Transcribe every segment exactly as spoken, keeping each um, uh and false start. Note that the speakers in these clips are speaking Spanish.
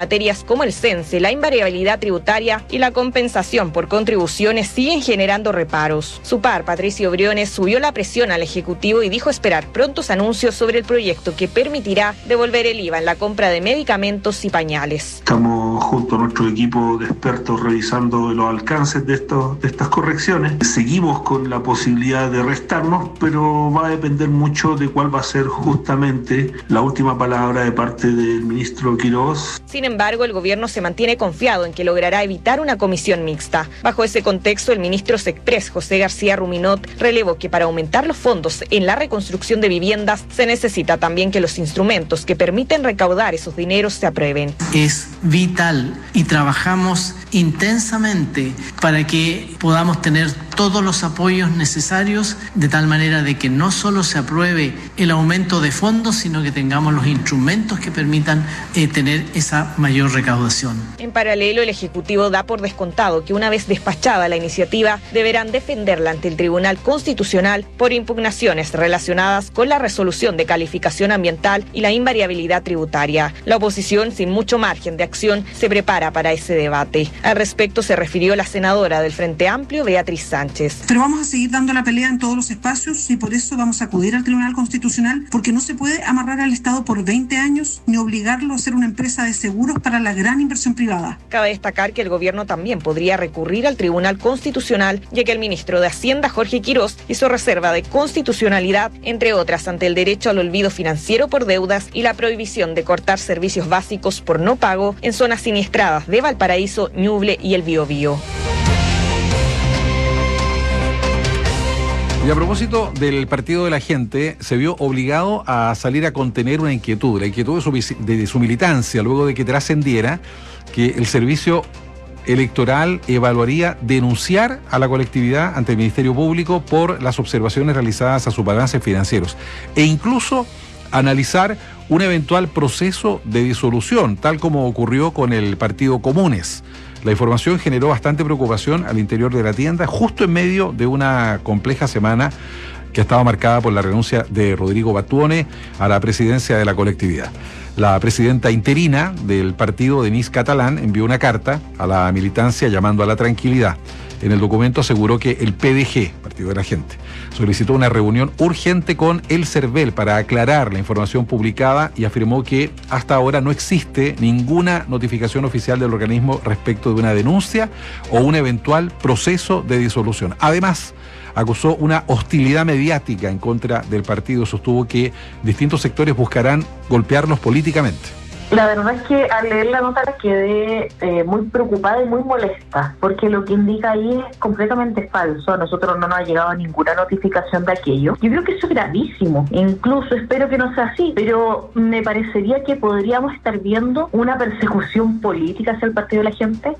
Materias como el cense, la invariabilidad tributaria y la compensación por contribuciones siguen generando reparos. Su par, Patricio Briones, subió la presión al Ejecutivo y dijo esperar prontos anuncios sobre el proyecto que permitirá devolver el I V A en la compra de medicamentos y pañales. Estamos junto a nuestro equipo de expertos revisando los alcances de, estos, de estas correcciones. Seguimos con la posibilidad de restarnos, pero va a depender mucho de cuál va a ser justamente la última palabra de parte del ministro Quirós. Sin embargo, el gobierno se mantiene confiado en que logrará evitar una comisión mixta. Bajo ese contexto, el ministro Sexpress, José García Ruminot, relevó que para aumentar los fondos en la reconstrucción de viviendas se necesita también que los instrumentos que permiten recaudar esos dineros se aprueben. Es vital y trabajamos intensamente para que podamos tener todos los apoyos necesarios de tal manera de que no solo se apruebe el aumento de fondos, sino que tengamos los instrumentos que permitan eh, tener esa mayor recaudación. En paralelo, el Ejecutivo da por descontado que una vez despachada la iniciativa, deberán defenderla ante el Tribunal Constitucional por impugnaciones relacionadas con la resolución de calificación ambiental y la invariabilidad tributaria. La oposición, sin mucho margen de acción, se prepara para ese debate. Al respecto se refirió la senadora del Frente Amplio, Beatriz Sánchez. Pero vamos a seguir dando la pelea en todos los espacios y por eso vamos a acudir al Tribunal Constitucional, porque no se puede amarrar al Estado por veinte años ni obligarlo a ser una empresa de seguros para la gran inversión privada. Cabe destacar que el gobierno también podría recurrir al Tribunal Constitucional, ya que el ministro de Hacienda, Jorge Quirós, hizo reserva de constitucionalidad, entre otras, ante el derecho al olvido financiero por deudas y la prohibición de cortar servicios básicos por no pago en zonas siniestradas de Valparaíso, Ñuble y el Biobío. Y a propósito del Partido de la Gente, se vio obligado a salir a contener una inquietud, la inquietud de su, de su militancia, luego de que trascendiera que el servicio electoral evaluaría denunciar a la colectividad ante el Ministerio Público por las observaciones realizadas a sus balances financieros e incluso analizar un eventual proceso de disolución, tal como ocurrió con el Partido Comunes. La información generó bastante preocupación al interior de la tienda, justo en medio de una compleja semana que estaba marcada por la renuncia de Rodrigo Batuone a la presidencia de la colectividad. La presidenta interina del partido, Denise Catalán, envió una carta a la militancia llamando a la tranquilidad. En el documento aseguró que el P D G, Partido de la Gente, solicitó una reunión urgente con el CERVEL para aclarar la información publicada y afirmó que hasta ahora no existe ninguna notificación oficial del organismo respecto de una denuncia o un eventual proceso de disolución. Además, acusó una hostilidad mediática en contra del partido, sostuvo que distintos sectores buscarán golpearlos políticamente. La verdad es que al leer la nota quedé eh, muy preocupada y muy molesta, porque lo que indica ahí es completamente falso. A nosotros no nos ha llegado ninguna notificación de aquello. Yo creo que eso es gravísimo, incluso espero que no sea así, pero me parecería que podríamos estar viendo una persecución política hacia el Partido de la Gente.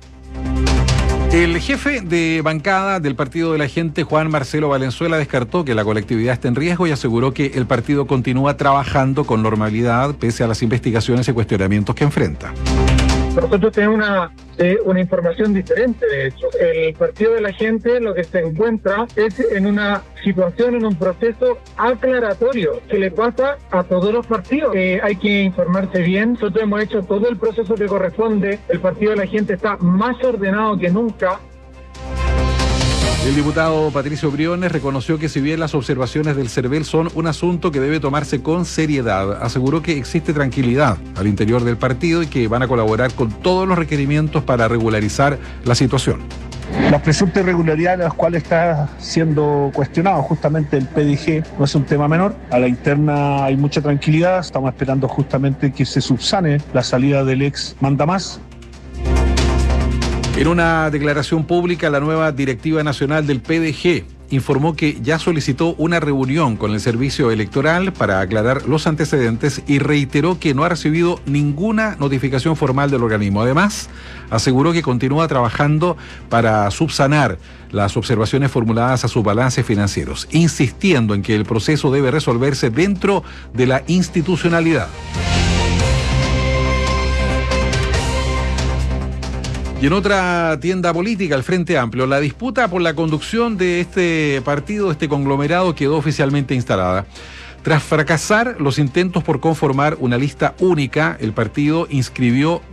El jefe de bancada del Partido de la Gente, Juan Marcelo Valenzuela, descartó que la colectividad esté en riesgo y aseguró que el partido continúa trabajando con normalidad pese a las investigaciones y cuestionamientos que enfrenta. Nosotros tenemos una, eh, una información diferente, de hecho. El Partido de la Gente lo que se encuentra es en una situación, en un proceso aclaratorio que le pasa a todos los partidos. Eh, hay que informarse bien. Nosotros hemos hecho todo el proceso que corresponde. El Partido de la Gente está más ordenado que nunca. El diputado Patricio Briones reconoció que si bien las observaciones del CERVEL son un asunto que debe tomarse con seriedad, aseguró que existe tranquilidad al interior del partido y que van a colaborar con todos los requerimientos para regularizar la situación. Las presuntas irregularidades a las cuales está siendo cuestionado justamente el P D G no es un tema menor. A la interna hay mucha tranquilidad, estamos esperando justamente que se subsane la salida del ex mandamás. En una declaración pública, la nueva directiva nacional del P D G informó que ya solicitó una reunión con el servicio electoral para aclarar los antecedentes y reiteró que no ha recibido ninguna notificación formal del organismo. Además, aseguró que continúa trabajando para subsanar las observaciones formuladas a sus balances financieros, insistiendo en que el proceso debe resolverse dentro de la institucionalidad. Y en otra tienda política, el Frente Amplio, la disputa por la conducción de este partido, este conglomerado, quedó oficialmente instalada. Tras fracasar los intentos por conformar una lista única, el partido inscribió